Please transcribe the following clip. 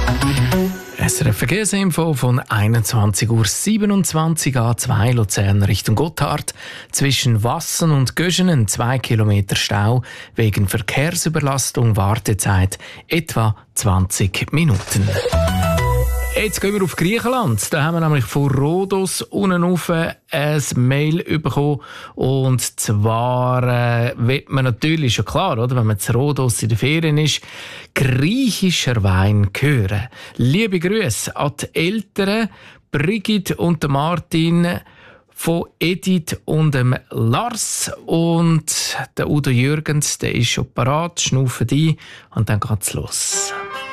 SRF Verkehrsinfo von 21.27 Uhr A2 Luzern Richtung Gotthard. Zwischen Wassen und Göschenen 2 Kilometer Stau wegen Verkehrsüberlastung, Wartezeit etwa 20 Minuten. Jetzt gehen wir auf Griechenland. Da haben wir nämlich von Rhodos unten rauf ein Mail bekommen. Und zwar will man natürlich, schon klar, oder, wenn man zu Rhodos in den Ferien ist, griechischer Wein hören. Liebe Grüße an die Eltern, Brigitte und Martin, von Edith und dem Lars. Und der Udo Jürgens, der ist schon parat, schnaufen ein und dann geht's los.